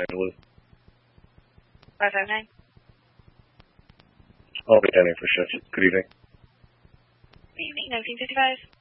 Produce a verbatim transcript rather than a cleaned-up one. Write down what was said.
nine Duluth. five five nine. I'll be down here for shift. Good evening. Good evening, nineteen fifty-five.